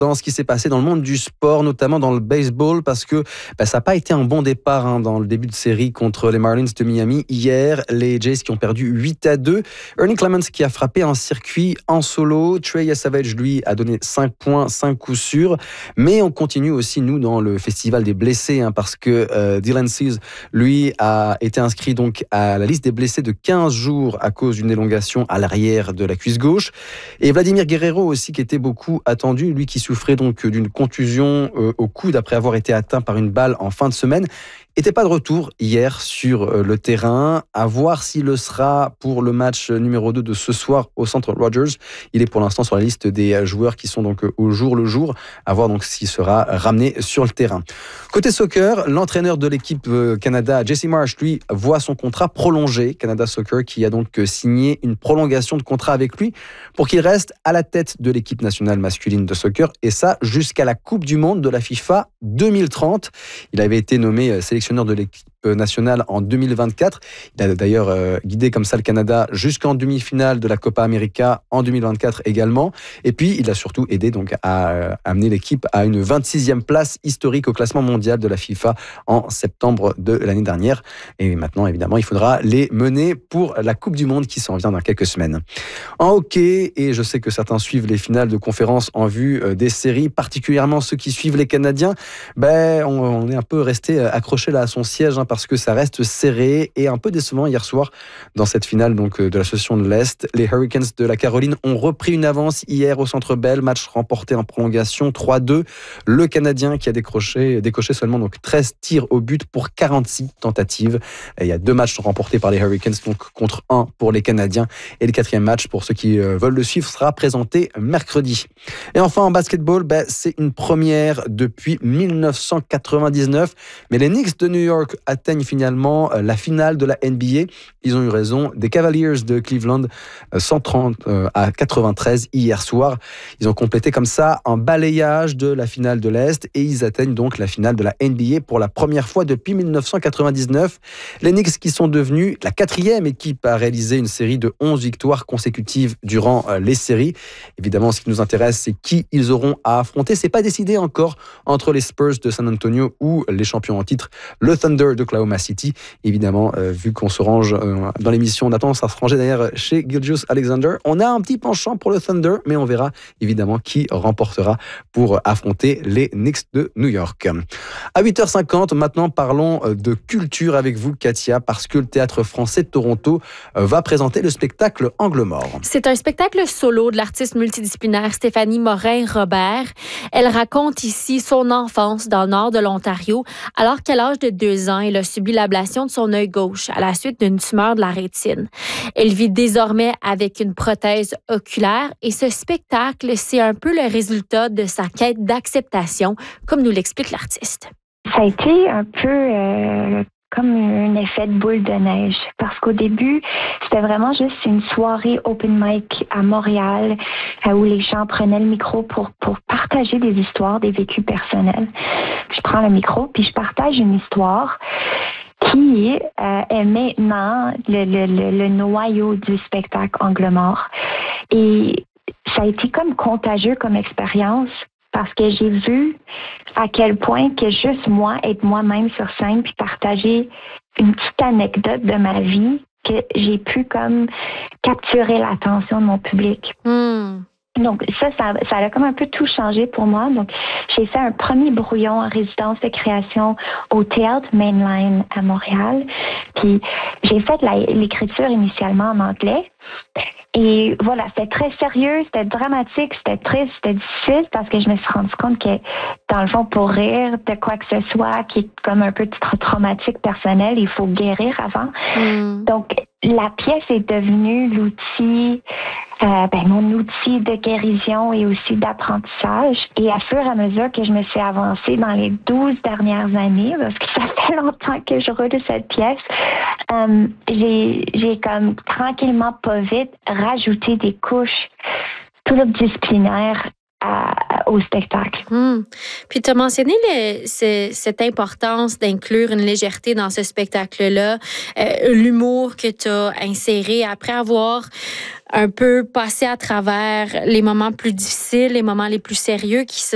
dans ce qui s'est passé dans le monde du sport, notamment dans le baseball, parce que ça n'a pas été un bon départ dans le début de série contre les Marlins de Miami. Hier, les Jays qui ont perdu 8-2. Ernie Clemens qui a frappé un circuit en solo. Trey Savage, lui, a donné 5 points, 5 coups sûrs. Mais on continue aussi, nous, dans le festival des blessés, parce que Dylan Cease, lui, a été inscrit donc à la liste des blessés de 15 jours à cause d'une élongation à l'arrière de la cuisse gauche. Et Vladimir Guerrero aussi, qui était beaucoup attendu, lui qui souffrait donc d'une contusion au coude après avoir été atteint par une balle en fin de semaine, n'était pas de retour hier sur le terrain. À voir s'il le sera pour le match numéro 2 de ce soir au Centre Rogers. Il est pour l'instant sur la liste des joueurs qui sont donc au jour le jour. À voir donc s'il sera ramené sur le terrain. Côté soccer, l'entraîneur de l'équipe Canada, Jesse Marsh, lui, voit son contrat prolongé. Canada Soccer qui a donc signé une prolongation de contrat avec lui pour qu'il reste à la tête de l'équipe nationale masculine de soccer, et ça jusqu'à la Coupe du Monde de la FIFA 2030. Il avait été nommé sélectionneur de l'équipe nationale en 2024. Il a d'ailleurs guidé comme ça le Canada jusqu'en demi-finale de la Copa América en 2024 également. Et puis, il a surtout aidé donc à amener l'équipe à une 26e place historique au classement mondial de la FIFA en septembre de l'année dernière. Et maintenant, évidemment, il faudra les mener pour la Coupe du Monde qui s'en vient dans quelques semaines. En hockey, et je sais que certains suivent les finales de conférence en vue des séries, particulièrement ceux qui suivent les Canadiens, on est un peu resté accroché là à son siège, parce que ça reste serré et un peu décevant hier soir dans cette finale donc de l'association de l'Est. Les Hurricanes de la Caroline ont repris une avance hier au Centre Bell, match remporté en prolongation 3-2. Le Canadien qui a décoché seulement donc 13 tirs au but pour 46 tentatives. Et il y a 2 matchs remportés par les Hurricanes donc contre 1 pour les Canadiens, et le 4e match pour ceux qui veulent le suivre sera présenté mercredi. Et enfin en basketball, c'est une première depuis 1999, mais les Knicks de New York atteignent finalement la finale de la NBA. Ils ont eu raison des Cavaliers de Cleveland, 130 à 93 hier soir. Ils ont complété comme ça un balayage de la finale de l'Est, et ils atteignent donc la finale de la NBA pour la première fois depuis 1999. Les Knicks qui sont devenus la 4e équipe à réaliser une série de 11 victoires consécutives durant les séries. Évidemment, ce qui nous intéresse, c'est qui ils auront à affronter. C'est pas décidé encore entre les Spurs de San Antonio ou les champions en titre, le Thunder d'Oklahoma City. Évidemment, vu qu'on se range dans l'émission, on attend à se ranger d'ailleurs chez Gilgeous-Alexander. On a un petit penchant pour le Thunder, mais on verra évidemment qui remportera pour affronter les Knicks de New York. À 8h50, maintenant parlons de culture avec vous, Katia, parce que le Théâtre français de Toronto va présenter le spectacle Angle mort. C'est un spectacle solo de l'artiste multidisciplinaire Stéphanie Morin-Robert. Elle raconte ici son enfance dans le nord de l'Ontario, alors qu'à l'âge de 2 ans, elle a subi l'ablation de son œil gauche à la suite d'une tumeur de la rétine. Elle vit désormais avec une prothèse oculaire, et ce spectacle, c'est un peu le résultat de sa quête d'acceptation, comme nous l'explique l'artiste. Ça a été un peu comme un effet de boule de neige, parce qu'au début, c'était vraiment juste une soirée open mic à Montréal où les gens prenaient le micro pour partager des histoires, des vécus personnels. Je prends le micro, puis je partage une histoire qui est maintenant le noyau du spectacle Angle mort. Et ça a été comme contagieux comme expérience, parce que j'ai vu à quel point que juste moi, être moi-même sur scène, puis partager une petite anecdote de ma vie, que j'ai pu comme capturer l'attention de mon public. Donc, ça a comme un peu tout changé pour moi. Donc, j'ai fait un premier brouillon en résidence de création au Théâtre Mainline à Montréal. Puis, j'ai fait l'écriture initialement en anglais. Et voilà, c'était très sérieux, c'était dramatique, c'était triste, c'était difficile, parce que je me suis rendu compte que, dans le fond, pour rire de quoi que ce soit qui est comme un peu traumatique personnel, il faut guérir avant. Donc, la pièce est devenue l'outil, mon outil de guérison et aussi d'apprentissage. Et à fur et à mesure que je me suis avancée dans les 12 dernières années, parce que ça fait longtemps que je roule cette pièce, j'ai comme tranquillement, pas vite, rajouté des couches pluridisciplinaires au spectacle. Puis tu as mentionné cette importance d'inclure une légèreté dans ce spectacle-là, l'humour que tu as inséré après avoir un peu passé à travers les moments plus difficiles, les moments les plus sérieux qui se